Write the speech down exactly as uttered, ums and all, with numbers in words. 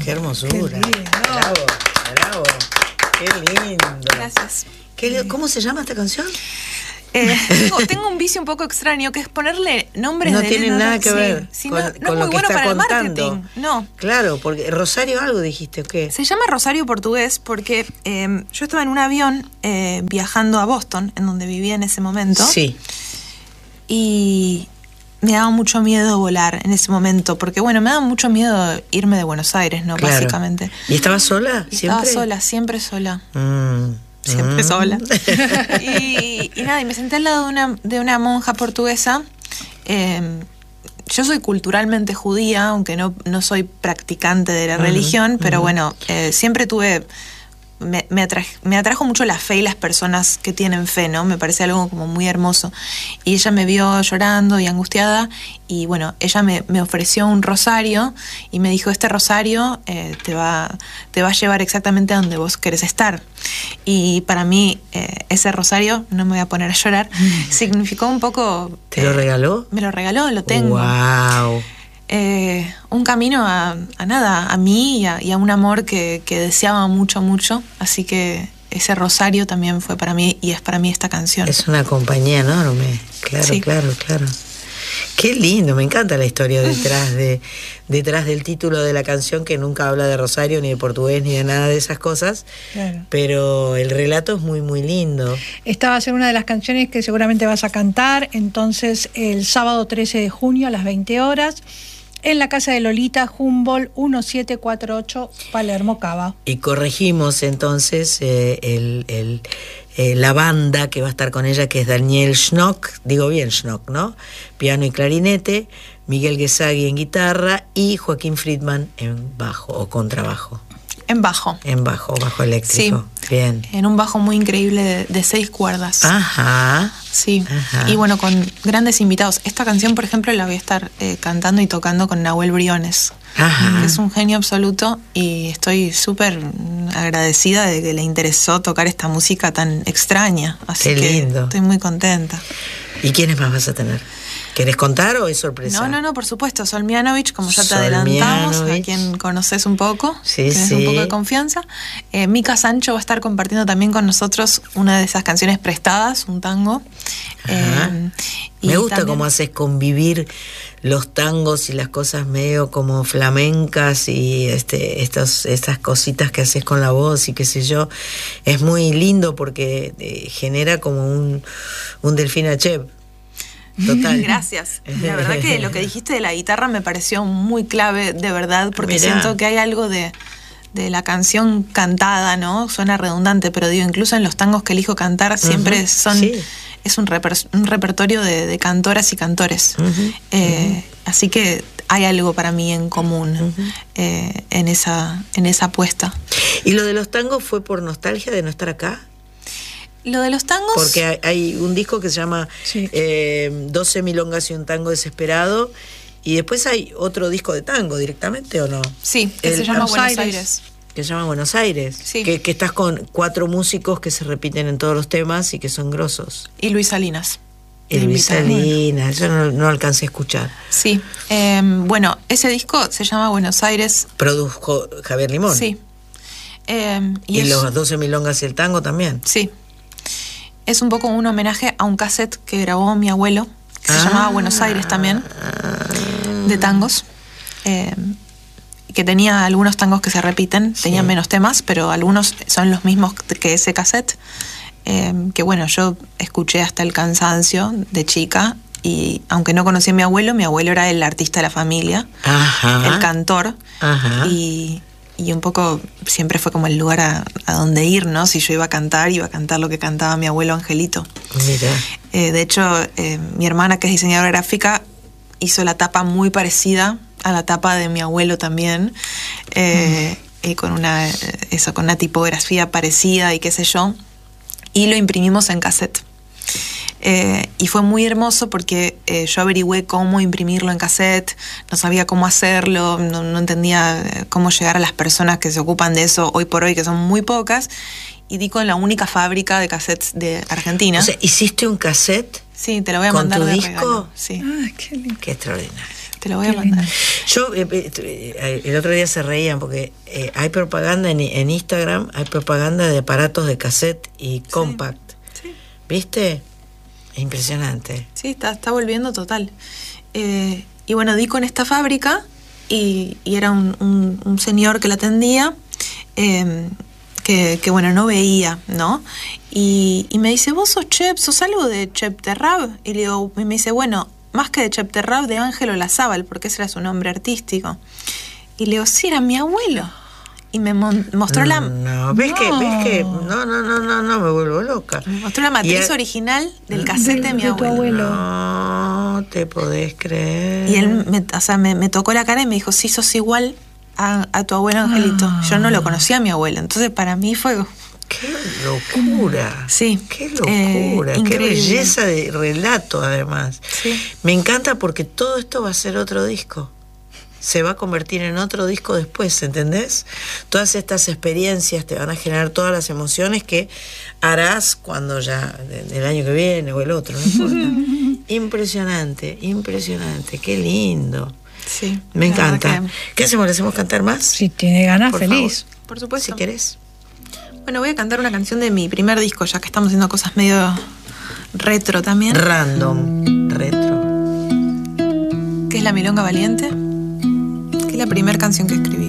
Qué hermosura. Qué lindo. Bravo, bravo. Qué lindo. Gracias. ¿Qué, ¿Cómo se llama esta canción? Eh, tengo, tengo un vicio un poco extraño, que es ponerle nombres no de tiene nada que sí, ver sí, con, no, no con es lo muy que bueno está para contando. el marketing. No. Claro, porque Rosario algo dijiste, ¿o qué? Se llama Rosario Portugués porque eh, yo estaba en un avión eh, viajando a Boston, en donde vivía en ese momento. Sí. Y me daba mucho miedo volar en ese momento, porque bueno, me daba mucho miedo irme de Buenos Aires, ¿no? Claro. Básicamente. ¿Y estabas sola? Y ¿Siempre? estaba sola, siempre sola. Mm. Siempre mm. sola. Y, y nada, y me senté al lado de una, de una monja portuguesa. Eh, yo soy culturalmente judía, aunque no, no soy practicante de la uh-huh, religión, pero uh-huh. bueno, eh, siempre tuve... Me, me, atrajo, me atrajo mucho la fe y las personas que tienen fe, ¿no? Me parece algo como muy hermoso. Y ella me vio llorando y angustiada y bueno, ella me, me ofreció un rosario y me dijo, este rosario eh, te, va, te va a llevar exactamente a donde vos querés estar. Y para mí eh, ese rosario, no me voy a poner a llorar, mm. significó un poco... ¿Te eh, lo regaló? Me lo regaló, lo tengo. ¡Wow! Eh, un camino a, a nada, a mí y a, y a un amor que, que deseaba mucho, mucho. Así que ese rosario también fue para mí y es para mí esta canción. Es una compañía enorme, claro, sí. claro, claro. Qué lindo, me encanta la historia detrás de detrás del título de la canción, que nunca habla de Rosario, ni de portugués, ni de nada de esas cosas, claro. Pero el relato es muy, muy lindo. Esta va a ser una de las canciones que seguramente vas a cantar, entonces el sábado trece de junio a las veinte horas, en la casa de Lolita, Humboldt diecisiete cuarenta y ocho, Palermo, Cava. Y corregimos entonces eh, el, el, eh, la banda que va a estar con ella, que es Daniel Schnock, digo bien Schnock, ¿no? Piano y clarinete, Miguel Guesagui en guitarra y Joaquín Friedman en bajo o contrabajo. En bajo. En bajo, bajo eléctrico. Sí. Bien. En un bajo muy increíble de, de seis cuerdas. Ajá. Sí. Ajá. Y bueno, con grandes invitados. Esta canción, por ejemplo, la voy a estar eh, cantando y tocando con Nahuel Briones. Ajá. Que es un genio absoluto y estoy súper agradecida de que le interesó tocar esta música tan extraña. Así Qué que lindo. Estoy muy contenta. ¿Y quiénes más vas a tener? ¿Querés contar o es sorpresa? No, no, no, por supuesto. Sol Mianovich, como ya te adelantamos, a quien conoces un poco, sí, tenés sí. un poco de confianza. Eh, Mica Sancho va a estar compartiendo también con nosotros una de esas canciones prestadas, un tango. Eh, y Me gusta también... cómo haces convivir los tangos y las cosas medio como flamencas y este, estos, estas cositas que haces con la voz y qué sé yo. Es muy lindo porque eh, genera como un, un Delfín Acheb. Total. Gracias. La verdad que lo que dijiste de la guitarra me pareció muy clave, de verdad, porque Mirá. siento que hay algo de, de la canción cantada, ¿no? Suena redundante, pero digo, incluso en los tangos que elijo cantar siempre uh-huh. son sí. es un, reper, un repertorio de, de cantoras y cantores. Uh-huh. Eh, uh-huh. Así que hay algo para mí en común uh-huh. eh, en esa, en esa apuesta. ¿Y lo de los tangos fue por nostalgia de no estar acá? Lo de los tangos... Porque hay, hay un disco que se llama sí. eh, doce milongas y un tango desesperado, y después hay otro disco de tango directamente, ¿o no? Sí, que El, se llama Buenos Buenos Aires. Aires. Que se llama Buenos Aires. Sí. Que, que estás con cuatro músicos que se repiten en todos los temas y que son grosos. Y Luis Salinas. Y Luis Salinas, yo no, no alcancé a escuchar. Sí. Eh, bueno, ese disco se llama Buenos Aires. Produjo Javier Limón. Sí. Eh, y y es, los doce milongas y el tango también. Sí. Es un poco un homenaje a un cassette que grabó mi abuelo, que ah, se llamaba Buenos Aires también, de tangos, eh, que tenía algunos tangos que se repiten, sí. tenían menos temas, pero algunos son los mismos que ese cassette, eh, que bueno, yo escuché hasta el cansancio de chica, y aunque no conocí a mi abuelo, mi abuelo era el artista de la familia, Ajá. el cantor, Ajá. y... Y un poco siempre fue como el lugar a, a donde ir, ¿no? Si yo iba a cantar, iba a cantar lo que cantaba mi abuelo Angelito. Mira. Eh, de hecho, eh, mi hermana, que es diseñadora gráfica, hizo la tapa muy parecida a la tapa de mi abuelo también. Eh, mm. y con una, eso, con una tipografía parecida y qué sé yo. Y lo imprimimos en cassette. Eh, y fue muy hermoso porque eh, yo averigüé cómo imprimirlo en cassette, no sabía cómo hacerlo, no, no entendía cómo llegar a las personas que se ocupan de eso hoy por hoy, que son muy pocas, y di con la única fábrica de cassettes de Argentina. O sea, ¿hiciste un cassette? Sí, te lo voy a ¿con mandar tu de disco? regalo. Sí. Ah, qué lindo. Qué extraordinario. Te lo voy a mandar. Yo, eh, eh, el otro día se reían porque eh, hay propaganda en, en Instagram, hay propaganda de aparatos de cassette y compact. Sí. Sí. ¿Viste? Es impresionante. Sí, está, está volviendo total. Eh, y bueno, di con esta fábrica y, y era un, un, un señor que la atendía, eh, que, que bueno, no veía, ¿no? Y, y me dice, ¿vos sos Chep? ¿Sos algo de Chep Terrab? Y, le digo, y me dice, bueno, más que de Chep Terrab, de Ángelo Lazábal, porque ese era su nombre artístico. Y le digo, sí, era mi abuelo. Y me mon- mostró la... No, ¿ves, no. Que, ¿ves que? No, no, no, no, no, me vuelvo loca. Me mostró la matriz a... original del cassette de, de mi abuelo. abuelo. No te podés creer. Y él me, o sea, me, me tocó la cara y me dijo, sí, sos igual a, a tu abuelo Angelito. Ah. Yo no lo conocía a mi abuelo. Entonces para mí fue... ¡Qué locura! Sí. ¡Qué locura! Eh, ¡Qué belleza de relato, además! Sí. Me encanta porque todo esto va a ser otro disco. Se va a convertir en otro disco después, ¿entendés? Todas estas experiencias te van a generar todas las emociones que harás cuando ya, el año que viene o el otro, no importa. Impresionante, impresionante, qué lindo. Sí. Me encanta. Que... ¿Qué hacemos? ¿Le hacemos cantar más? Si tiene ganas, por feliz. Favor. Por supuesto. Si querés. Bueno, voy a cantar una canción de mi primer disco, ya que estamos haciendo cosas medio retro también. Random, retro. Que es La Milonga Valiente, que es la primera canción que escribí.